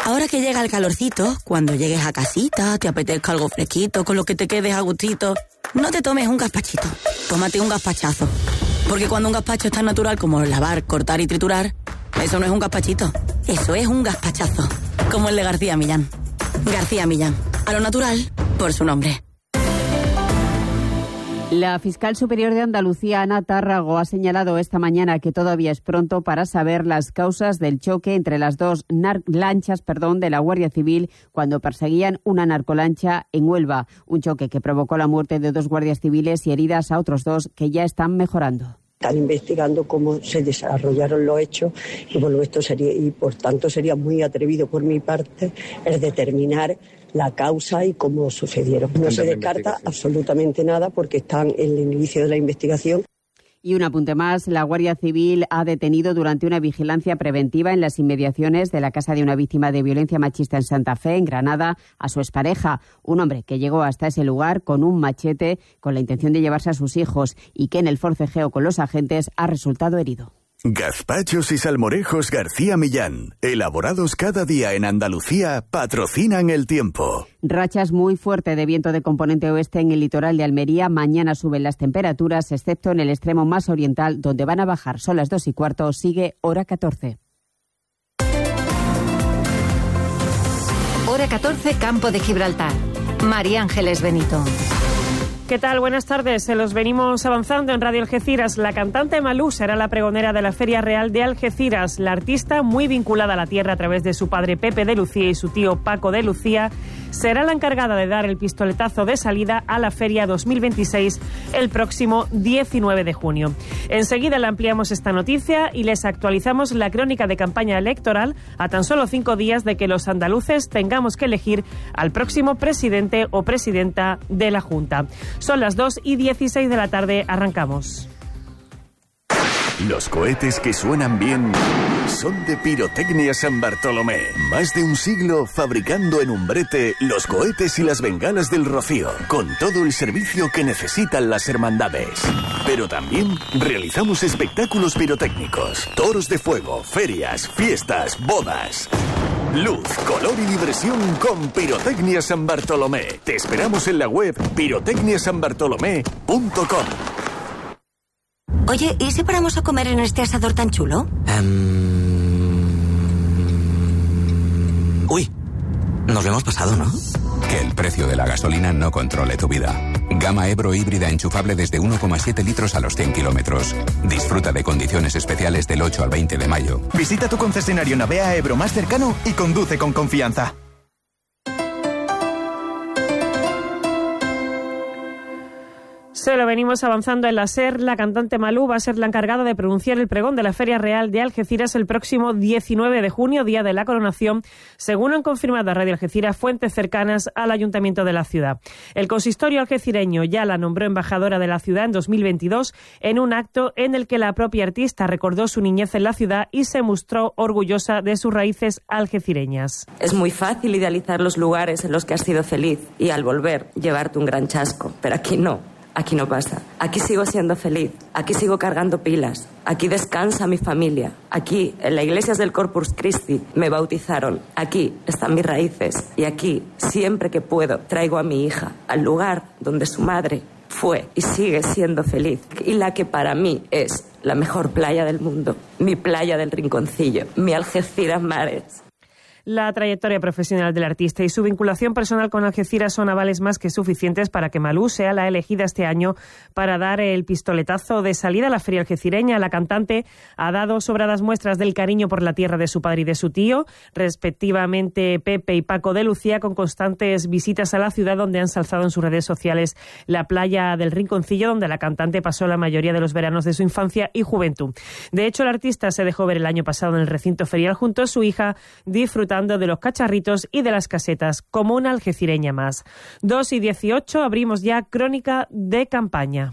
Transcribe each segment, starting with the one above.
Ahora que llega el calorcito, cuando llegues a casita, te apetezca algo fresquito, con lo que te quedes a gustito, no te tomes un gazpachito, tómate un gazpachazo. Porque cuando un gazpacho es tan natural como lavar, cortar y triturar, eso no es un gazpachito, eso es un gazpachazo. Como el de García Millán. García Millán, a lo natural, por su nombre. La fiscal superior de Andalucía, Ana Tárrago, ha señalado esta mañana que todavía es pronto para saber las causas del choque entre las dos lanchas de la Guardia Civil cuando perseguían una narcolancha en Huelva. Un choque que provocó la muerte de 2 guardias civiles y heridas a otros 2 que ya están mejorando. Están investigando cómo se desarrollaron los hechos y bueno, esto sería, y por tanto sería muy atrevido por mi parte el determinar la causa y cómo sucedieron. No se descarta absolutamente nada porque están en el inicio de la investigación. Y un apunte más, la Guardia Civil ha detenido durante una vigilancia preventiva en las inmediaciones de la casa de una víctima de violencia machista en Santa Fe, en Granada, a su expareja, un hombre que llegó hasta ese lugar con un machete con la intención de llevarse a sus hijos y que en el forcejeo con los agentes ha resultado herido. Gazpachos y salmorejos García Millán, elaborados cada día en Andalucía, patrocinan el tiempo. Rachas muy fuertes de viento de componente oeste en el litoral de Almería. Mañana suben las temperaturas, excepto en el extremo más oriental, donde van a bajar. Son las 2:15, sigue hora 14. Hora 14, Campo de Gibraltar. María Ángeles Benito. ¿Qué tal? Buenas tardes. Se los venimos avanzando en Radio Algeciras. La cantante Malú será la pregonera de la Feria Real de Algeciras. La artista, muy vinculada a la tierra a través de su padre Pepe de Lucía y su tío Paco de Lucía, será la encargada de dar el pistoletazo de salida a la Feria 2026 el próximo 19 de junio. Enseguida le ampliamos esta noticia y les actualizamos la crónica de campaña electoral a tan solo 5 días de que los andaluces tengamos que elegir al próximo presidente o presidenta de la Junta. Son las 2:16 de la tarde, arrancamos. Los cohetes que suenan bien son de Pirotecnia San Bartolomé. Más de un siglo fabricando en Umbrete los cohetes y las bengalas del Rocío, con todo el servicio que necesitan las hermandades. Pero también realizamos espectáculos pirotécnicos, toros de fuego, ferias, fiestas, bodas. Luz, color y diversión con Pirotecnia San Bartolomé. Te esperamos en la web pirotecniasanbartolomé.com. Oye, ¿y si paramos a comer en este asador tan chulo? Uy, nos lo hemos pasado, ¿no? Que el precio de la gasolina no controle tu vida. Gama Ebro híbrida enchufable desde 1,7 litros a los 100 kilómetros. Disfruta de condiciones especiales del 8 al 20 de mayo. Visita tu concesionario Navea Ebro más cercano y conduce con confianza. Se lo venimos avanzando en la SER. La cantante Malú va a ser la encargada de pronunciar el pregón de la Feria Real de Algeciras el próximo 19 de junio, día de la coronación, según han confirmado a Radio Algeciras fuentes cercanas al ayuntamiento de la ciudad. El consistorio algecireño ya la nombró embajadora de la ciudad en 2022 en un acto en el que la propia artista recordó su niñez en la ciudad y se mostró orgullosa de sus raíces algecireñas. Es muy fácil idealizar los lugares en los que has sido feliz y al volver llevarte un gran chasco, pero aquí no. Aquí no pasa. Aquí sigo siendo feliz. Aquí sigo cargando pilas. Aquí descansa mi familia. Aquí, en las iglesias del Corpus Christi, me bautizaron. Aquí están mis raíces. Y aquí, siempre que puedo, traigo a mi hija al lugar donde su madre fue y sigue siendo feliz. Y la que para mí es la mejor playa del mundo. Mi playa del Rinconcillo. Mi Algeciras Mares. La trayectoria profesional del artista y su vinculación personal con Algeciras son avales más que suficientes para que Malú sea la elegida este año para dar el pistoletazo de salida a la feria algecireña. La cantante ha dado sobradas muestras del cariño por la tierra de su padre y de su tío, respectivamente Pepe y Paco de Lucía, con constantes visitas a la ciudad, donde han ensalzado en sus redes sociales la playa del Rinconcillo, donde la cantante pasó la mayoría de los veranos de su infancia y juventud. De hecho, el artista se dejó ver el año pasado en el recinto ferial junto a su hija, disfrutando de los cacharritos y de las casetas, como una algecireña más. 2:18, abrimos ya crónica de campaña.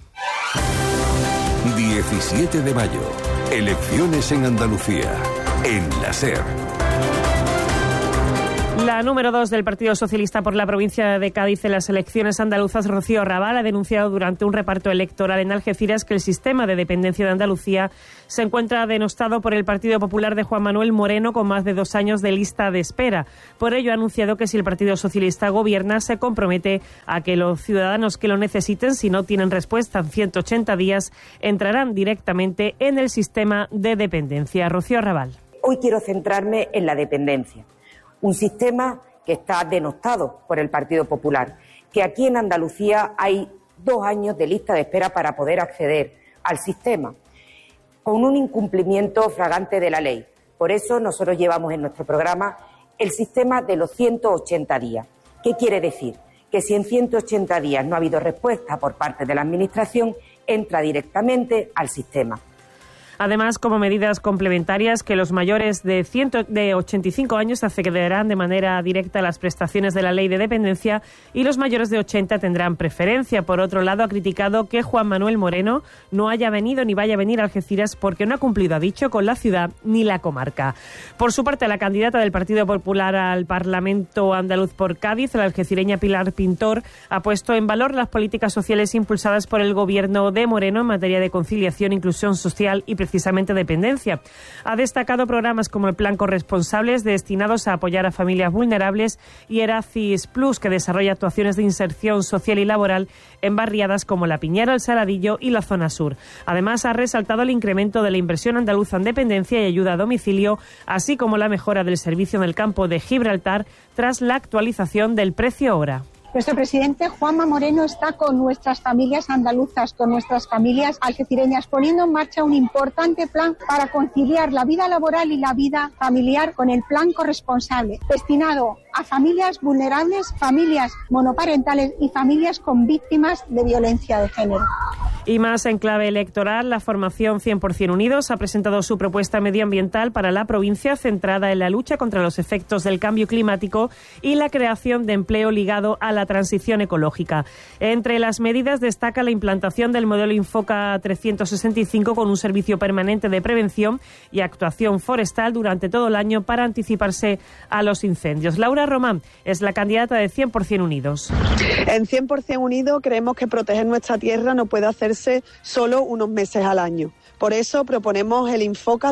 17 de mayo, elecciones en Andalucía, en la SER. La número 2 del Partido Socialista por la provincia de Cádiz en las elecciones andaluzas, Rocío Raval, ha denunciado durante un reparto electoral en Algeciras que el sistema de dependencia de Andalucía se encuentra denostado por el Partido Popular de Juan Manuel Moreno, con más de 2 años de lista de espera. Por ello ha anunciado que si el Partido Socialista gobierna, se compromete a que los ciudadanos que lo necesiten, si no tienen respuesta en 180 días, entrarán directamente en el sistema de dependencia. Rocío Raval. Hoy quiero centrarme en la dependencia. Un sistema que está denostado por el Partido Popular, que aquí en Andalucía hay 2 años de lista de espera para poder acceder al sistema, con un incumplimiento flagrante de la ley. Por eso nosotros llevamos en nuestro programa el sistema de los 180 días. ¿Qué quiere decir? Que si en 180 días no ha habido respuesta por parte de la Administración, entra directamente al sistema. Además, como medidas complementarias, que los mayores de 85 años accederán de manera directa a las prestaciones de la Ley de Dependencia y los mayores de 80 tendrán preferencia. Por otro lado, ha criticado que Juan Manuel Moreno no haya venido ni vaya a venir a Algeciras porque no ha cumplido, ha dicho, con la ciudad ni la comarca. Por su parte, la candidata del Partido Popular al Parlamento andaluz por Cádiz, la algecireña Pilar Pintor, ha puesto en valor las políticas sociales impulsadas por el gobierno de Moreno en materia de conciliación, inclusión social y precisamente dependencia. Ha destacado programas como el Plan Corresponsables, destinados a apoyar a familias vulnerables, y Eracis Plus, que desarrolla actuaciones de inserción social y laboral en barriadas como La Piñera, El Saladillo y la zona sur. Además, ha resaltado el incremento de la inversión andaluza en dependencia y ayuda a domicilio, así como la mejora del servicio en el campo de Gibraltar tras la actualización del precio hora. Nuestro presidente Juanma Moreno está con nuestras familias andaluzas, con nuestras familias algecireñas, poniendo en marcha un importante plan para conciliar la vida laboral y la vida familiar con el Plan Corresponsable, destinado a familias vulnerables, familias monoparentales y familias con víctimas de violencia de género. Y más en clave electoral, la formación 100% Unidos ha presentado su propuesta medioambiental para la provincia, centrada en la lucha contra los efectos del cambio climático y la creación de empleo ligado a la transición ecológica. Entre las medidas destaca la implantación del modelo Infoca 365, con un servicio permanente de prevención y actuación forestal durante todo el año para anticiparse a los incendios. Laura Román es la candidata de 100% Unidos. En 100% Unidos creemos que proteger nuestra tierra no puede hacerse solo unos meses al año. Por eso proponemos el Infoca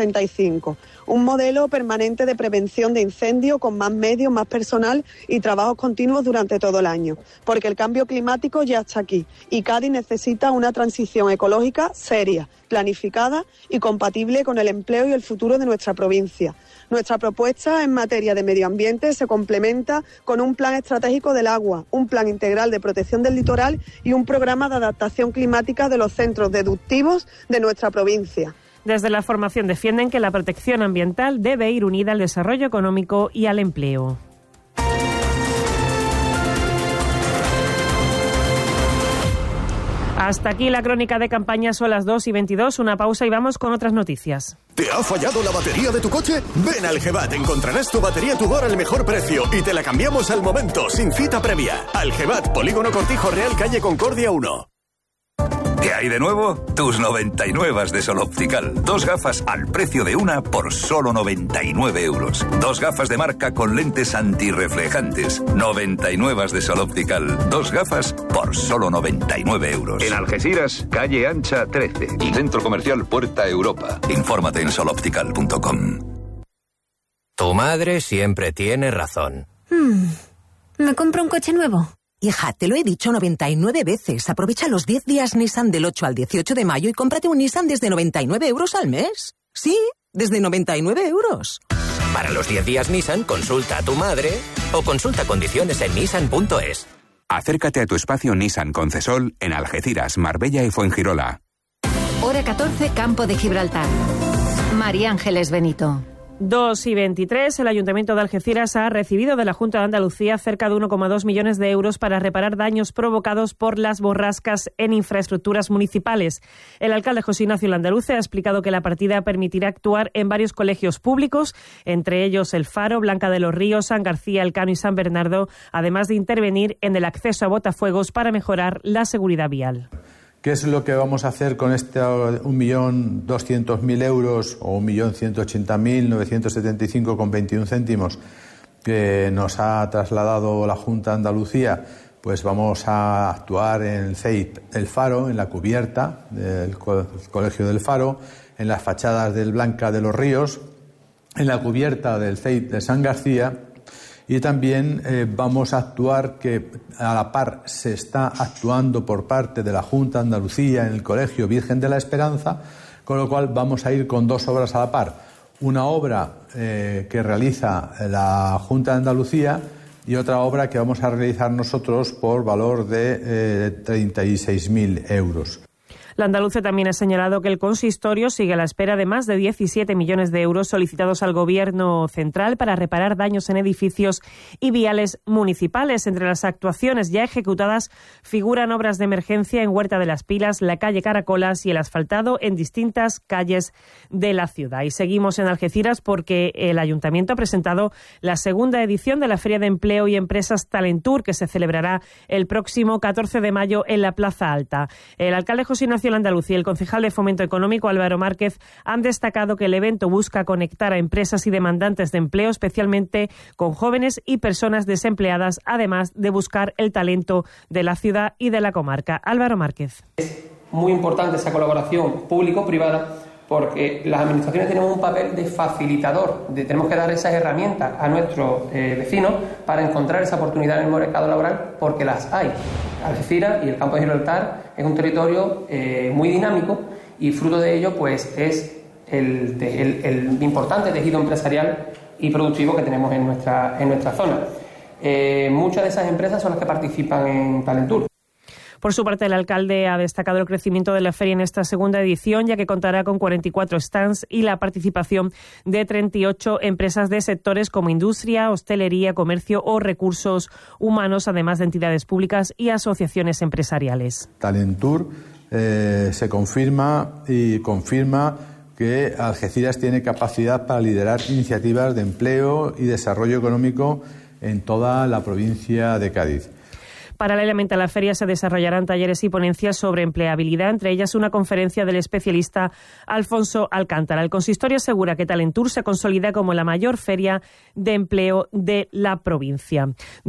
365, un modelo permanente de prevención de incendios con más medios, más personal y trabajos continuos durante todo el año. Porque el cambio climático ya está aquí y Cádiz necesita una transición ecológica seria, planificada y compatible con el empleo y el futuro de nuestra provincia. Nuestra propuesta en materia de medio ambiente se complementa con un plan estratégico del agua, un plan integral de protección del litoral y un programa de adaptación climática de los centros deductivos de nuestra provincia. Desde la formación defienden que la protección ambiental debe ir unida al desarrollo económico y al empleo. Hasta aquí la crónica de campaña, son las 2:22, una pausa y vamos con otras noticias. ¿Te ha fallado la batería de tu coche? Ven al Gevat, encontrarás tu batería Tubor al mejor precio y te la cambiamos al momento, sin cita previa. Al Gevat, Polígono Cortijo Real, calle Concordia 1. ¿Qué hay de nuevo? Tus 99 de Sol Optical. 2 gafas al precio de una por solo 99 euros. 2 gafas de marca con lentes antirreflejantes. 99 de Sol Optical. 2 gafas por solo 99 euros. En Algeciras, calle Ancha 13. Y Centro Comercial Puerta Europa. Infórmate en soloptical.com. Tu madre siempre tiene razón. ¿Me compro un coche nuevo? Hija, te lo he dicho 99 veces. Aprovecha los 10 días Nissan del 8 al 18 de mayo y cómprate un Nissan desde 99 euros al mes. Sí, desde 99 euros. Para los 10 días Nissan, consulta a tu madre o consulta condiciones en nissan.es. Acércate a tu espacio Nissan Concesol en Algeciras, Marbella y Fuengirola. Hora 14, Campo de Gibraltar. María Ángeles Benito. 2:23, el Ayuntamiento de Algeciras ha recibido de la Junta de Andalucía cerca de 1,2 millones de euros para reparar daños provocados por las borrascas en infraestructuras municipales. El alcalde José Ignacio Landaluce ha explicado que la partida permitirá actuar en varios colegios públicos, entre ellos El Faro, Blanca de los Ríos, San García, Elcano y San Bernardo, además de intervenir en el acceso a botafuegos para mejorar la seguridad vial. ¿Qué es lo que vamos a hacer con este 1.200.000 euros o 1.180.975,21 céntimos? que nos ha trasladado la Junta de Andalucía, pues vamos a actuar en el CEIP El Faro, en la cubierta del Colegio del Faro, en las fachadas del Blanca de los Ríos, en la cubierta del CEIP de San García, y también vamos a actuar, que a la par se está actuando por parte de la Junta de Andalucía en el Colegio Virgen de la Esperanza, con lo cual vamos a ir con 2 obras a la par. Una obra que realiza la Junta de Andalucía y otra obra que vamos a realizar nosotros por valor de 36.000 euros. La andaluza también ha señalado que el consistorio sigue a la espera de más de 17 millones de euros solicitados al Gobierno central para reparar daños en edificios y viales municipales. Entre las actuaciones ya ejecutadas figuran obras de emergencia en Huerta de las Pilas, la calle Caracolas y el asfaltado en distintas calles de la ciudad. Y seguimos en Algeciras porque el Ayuntamiento ha presentado la segunda edición de la Feria de Empleo y Empresas Talentur, que se celebrará el próximo 14 de mayo en la Plaza Alta. El alcalde José Ignacio Andalucía y el concejal de Fomento Económico Álvaro Márquez han destacado que el evento busca conectar a empresas y demandantes de empleo, especialmente con jóvenes y personas desempleadas, además de buscar el talento de la ciudad y de la comarca. Álvaro Márquez. Es muy importante esa colaboración público-privada, porque las administraciones tenemos un papel de facilitador, tenemos que dar esas herramientas a nuestros vecinos para encontrar esa oportunidad en el mercado laboral, porque las hay. Algeciras y el campo de Gibraltar es un territorio muy dinámico y fruto de ello pues es el importante tejido empresarial y productivo que tenemos en nuestra zona. Muchas de esas empresas son las que participan en Talentur. Por su parte, el alcalde ha destacado el crecimiento de la feria en esta segunda edición, ya que contará con 44 stands y la participación de 38 empresas de sectores como industria, hostelería, comercio o recursos humanos, además de entidades públicas y asociaciones empresariales. Talentur se confirma y confirma que Algeciras tiene capacidad para liderar iniciativas de empleo y desarrollo económico en toda la provincia de Cádiz. Paralelamente a la feria se desarrollarán talleres y ponencias sobre empleabilidad, entre ellas una conferencia del especialista Alfonso Alcántara. El consistorio asegura que Talentur se consolida como la mayor feria de empleo de la provincia.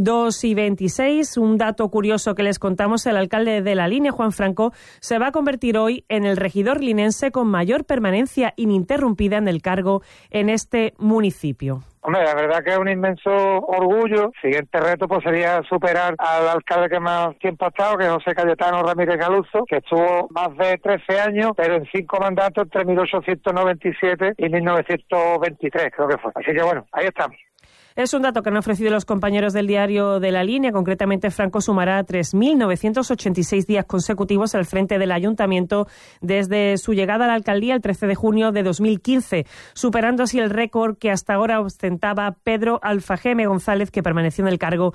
2:26, un dato curioso que les contamos: el alcalde de La Línea, Juan Franco, se va a convertir hoy en el regidor linense con mayor permanencia ininterrumpida en el cargo en este municipio. Hombre, la verdad que es un inmenso orgullo. El siguiente reto pues sería superar al alcalde que más tiempo ha estado, que es José Cayetano Ramírez Galuzo, que estuvo más de 13 años, pero en 5 mandatos entre 1897 y 1923, creo que fue. Así que bueno, ahí estamos. Es un dato que han ofrecido los compañeros del diario de La Línea. Concretamente, Franco sumará 3.986 días consecutivos al frente del ayuntamiento desde su llegada a la alcaldía el 13 de junio de 2015, superando así el récord que hasta ahora ostentaba Pedro Alfajeme González, que permaneció en el cargo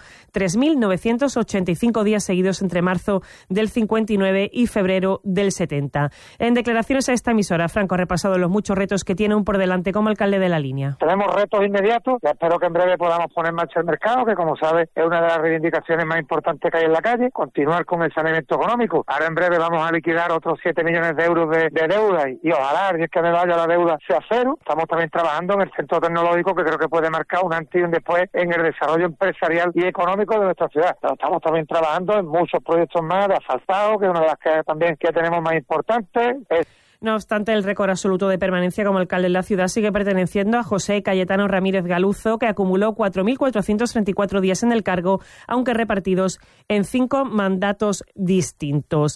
3.985 días seguidos entre marzo del 59 y febrero del 70. En declaraciones a esta emisora, Franco ha repasado los muchos retos que tiene aún por delante como alcalde de La Línea. Tenemos retos inmediatos, espero que en breve podamos poner en marcha el mercado, que como sabes es una de las reivindicaciones más importantes que hay en la calle, continuar con el saneamiento económico. Ahora en breve vamos a liquidar otros 7 millones de euros de deuda y ojalá, si es que me vaya la deuda, sea cero. Estamos también trabajando en el centro tecnológico, que creo que puede marcar un antes y un después en el desarrollo empresarial y económico de nuestra ciudad. Pero estamos también trabajando en muchos proyectos más de asfaltado, que es una de las que también que tenemos más importantes. No obstante, el récord absoluto de permanencia como alcalde en la ciudad sigue perteneciendo a José Cayetano Ramírez Galuzo, que acumuló 4.434 días en el cargo, aunque repartidos en 5 mandatos distintos.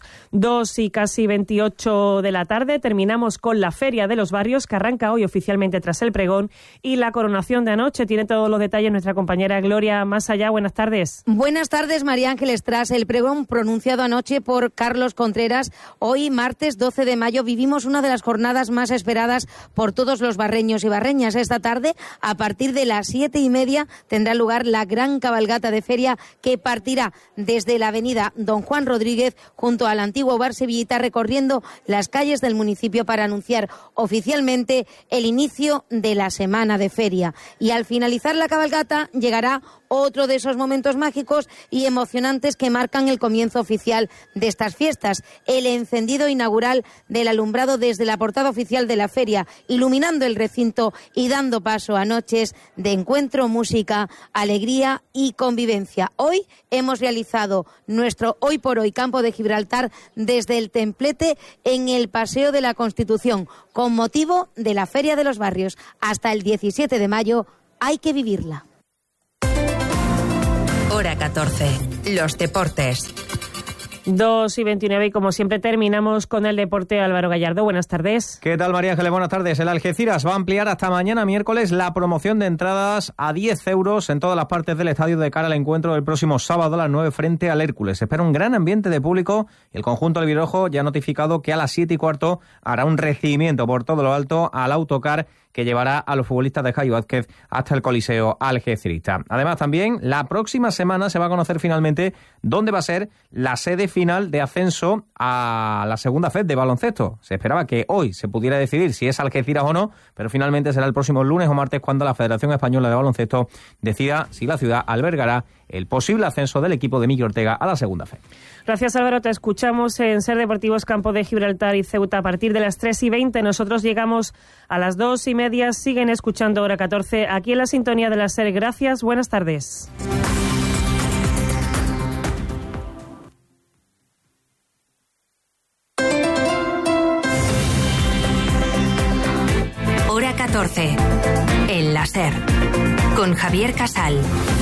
2:28 de la tarde, terminamos con la Feria de los Barrios, que arranca hoy oficialmente tras el pregón y la coronación de anoche. Tiene todos los detalles nuestra compañera Gloria Más Allá. Buenas tardes. Buenas tardes, María Ángeles. Tras el pregón pronunciado anoche por Carlos Contreras, hoy, martes 12 de mayo, vivimos una de las jornadas más esperadas por todos los barreños y barreñas. Esta tarde, a partir de las 7:30, tendrá lugar la gran cabalgata de feria, que partirá desde la avenida Don Juan Rodríguez junto al antiguo bar sevillita, recorriendo las calles del municipio para anunciar oficialmente el inicio de la semana de feria. Y al finalizar la cabalgata llegará otro de esos momentos mágicos y emocionantes que marcan el comienzo oficial de estas fiestas. El encendido inaugural del alumbrado desde la portada oficial de la feria, iluminando el recinto y dando paso a noches de encuentro, música, alegría y convivencia. Hoy hemos realizado nuestro Hoy por Hoy Campo de Gibraltar desde el templete en el Paseo de la Constitución, con motivo de la Feria de los Barrios. Hasta el 17 de mayo hay que vivirla. Hora 14. Los deportes. 2:29 y como siempre terminamos con el deporte. Álvaro Gallardo, buenas tardes. ¿Qué tal, María Ángeles? Buenas tardes. El Algeciras va a ampliar hasta mañana miércoles la promoción de entradas a 10 euros en todas las partes del estadio de cara al encuentro del próximo sábado a las 9 frente al Hércules. Se espera un gran ambiente de público. El conjunto albirrojo ya ha notificado que a las 7:15 hará un recibimiento por todo lo alto al autocar que llevará a los futbolistas de Jai Vázquez hasta el Coliseo algecirista. Además, también la próxima semana se va a conocer finalmente dónde va a ser la sede final de ascenso a la segunda FED de baloncesto. Se esperaba que hoy se pudiera decidir si es Algeciras o no, pero finalmente será el próximo lunes o martes cuando la Federación Española de Baloncesto decida si la ciudad albergará el posible ascenso del equipo de Miki Ortega a la segunda FED. Gracias, Álvaro. Te escuchamos en Ser Deportivos Campo de Gibraltar y Ceuta a partir de las 3:20. Nosotros llegamos a las 2:30. Siguen escuchando Hora 14 aquí en la sintonía de la Ser. Gracias. Buenas tardes. Hora 14. En la Ser. Con Javier Casal.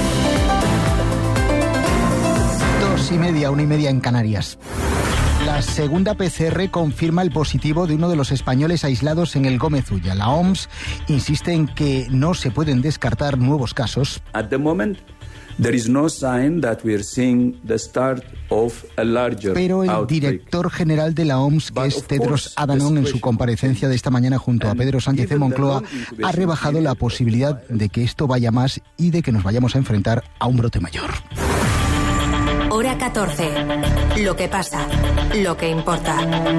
2:30, 1:30 en Canarias. La segunda PCR confirma el positivo de uno de los españoles aislados en el Gómez Ulla. La OMS insiste en que no se pueden descartar nuevos casos. At the moment, there is no sign that we are seeing the start of a larger Pero el outbreak. director general de la OMS, que es Tedros Adhanom, en su comparecencia de esta mañana junto a Pedro Sánchez de Moncloa, ha rebajado la posibilidad de que esto vaya más y de que nos vayamos a enfrentar a un brote mayor. Hora 14. Lo que pasa, lo que importa.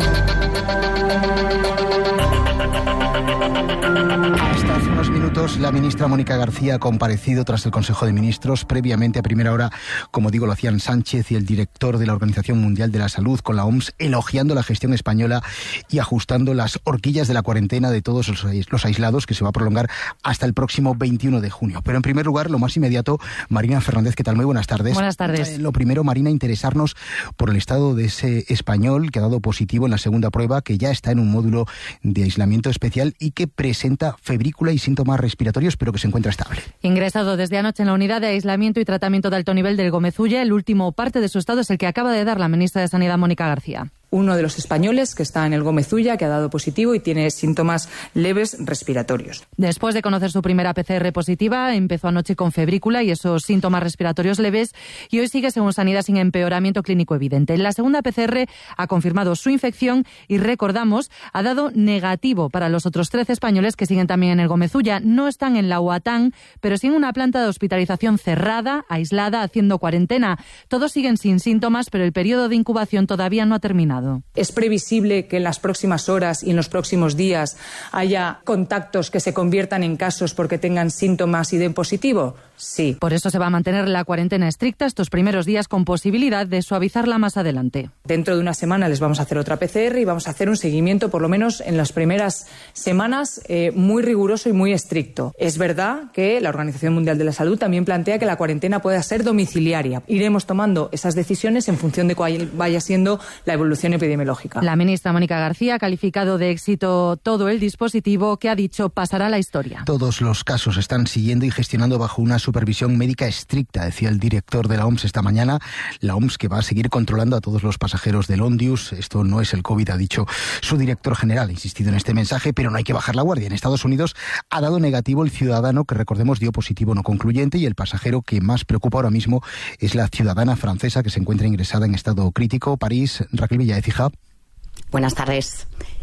Hasta hace unos minutos la ministra Mónica García ha comparecido tras el Consejo de Ministros. Previamente, a primera hora, como digo, lo hacían Sánchez y el director de la Organización Mundial de la Salud con la OMS, elogiando la gestión española y ajustando las horquillas de la cuarentena de todos los aislados, que se va a prolongar hasta el próximo 21 de junio. Pero en primer lugar, lo más inmediato, Marina Fernández, ¿qué tal? Muy buenas tardes. Buenas tardes. Lo primero, Marina, interesarnos por el estado de ese español que ha dado positivo en la segunda prueba, que ya está en un módulo de aislamiento especial y que presenta febrícula y síntomas respiratorios, pero que se encuentra estable. Ingresado desde anoche en la unidad de aislamiento y tratamiento de alto nivel del Gómez Ulla, el último parte de su estado es el que acaba de dar la ministra de Sanidad, Mónica García. Uno de los españoles que está en el Gómez Ulla, que ha dado positivo y tiene síntomas leves respiratorios. Después de conocer su primera PCR positiva, empezó anoche con febrícula y esos síntomas respiratorios leves y hoy sigue, según Sanidad, sin empeoramiento clínico evidente. La segunda PCR ha confirmado su infección y, recordamos, ha dado negativo para los otros 13 españoles que siguen también en el Gómez Ulla. No están en la UATAN, pero sí en una planta de hospitalización cerrada, aislada, haciendo cuarentena. Todos siguen sin síntomas, pero el periodo de incubación todavía no ha terminado. ¿Es previsible que en las próximas horas y en los próximos días haya contactos que se conviertan en casos porque tengan síntomas y den positivo? Sí. Por eso se va a mantener la cuarentena estricta estos primeros días con posibilidad de suavizarla más adelante. Dentro de una semana les vamos a hacer otra PCR y vamos a hacer un seguimiento, por lo menos en las primeras semanas, muy riguroso y muy estricto. Es verdad que la Organización Mundial de la Salud también plantea que la cuarentena pueda ser domiciliaria. Iremos tomando esas decisiones en función de cuál vaya siendo la evolución epidemiológica. La ministra Mónica García ha calificado de éxito todo el dispositivo que ha dicho pasará a la historia. Todos los casos se están siguiendo y gestionando bajo una supervisión médica estricta, decía el director de la OMS esta mañana. La OMS que va a seguir controlando a todos los pasajeros del Ondius. Esto no es el COVID, ha dicho su director general. Ha insistido en este mensaje, pero no hay que bajar la guardia. En Estados Unidos ha dado negativo el ciudadano que, recordemos, dio positivo no concluyente, y el pasajero que más preocupa ahora mismo es la ciudadana francesa que se encuentra ingresada en estado crítico. París, Raquel Villaécija. Buenas tardes.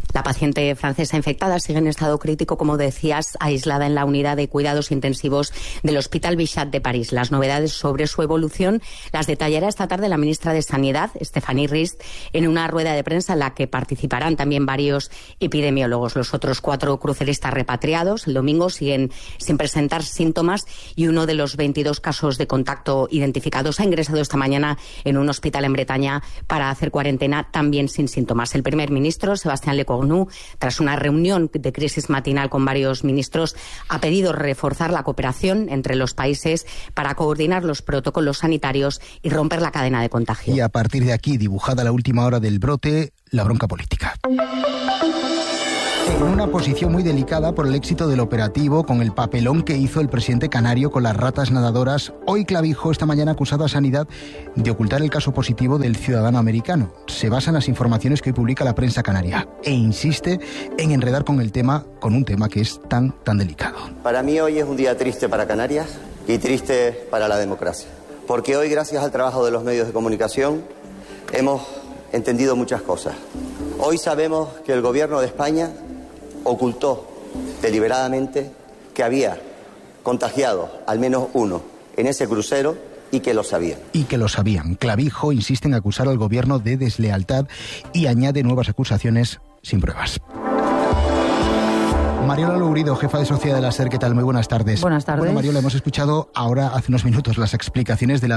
La paciente francesa infectada sigue en estado crítico, como decías, aislada en la unidad de cuidados intensivos del Hospital Bichat de París. Las novedades sobre su evolución las detallará esta tarde la ministra de Sanidad, Stéphanie Rist, en una rueda de prensa en la que participarán también varios epidemiólogos. Los otros 4 cruceristas repatriados el domingo siguen sin presentar síntomas y uno de los 22 casos de contacto identificados ha ingresado esta mañana en un hospital en Bretaña para hacer cuarentena, también sin síntomas. El primer ministro, Sébastien Lecornu, tras una reunión de crisis matinal con varios ministros, ha pedido reforzar la cooperación entre los países para coordinar los protocolos sanitarios y romper la cadena de contagio. Y a partir de aquí, dibujada la última hora del brote, la bronca política. En una posición muy delicada por el éxito del operativo, con el papelón que hizo el presidente canario con las ratas nadadoras, hoy Clavijo, esta mañana, ha acusado a Sanidad de ocultar el caso positivo del ciudadano americano. Se basa en las informaciones que hoy publica la prensa canaria e insiste en enredar con un tema que es tan delicado. Para mí hoy es un día triste para Canarias y triste para la democracia, porque hoy, gracias al trabajo de los medios de comunicación, hemos entendido muchas cosas. Hoy sabemos que el gobierno de España ocultó deliberadamente que había contagiado al menos uno en ese crucero y que lo sabían. Clavijo insiste en acusar al gobierno de deslealtad y añade nuevas acusaciones sin pruebas. Mariola Lourido, jefa de Sociedad de la SER, ¿qué tal? Muy buenas tardes. Buenas tardes. Bueno, Mariola, hemos escuchado ahora, hace unos minutos, las explicaciones de la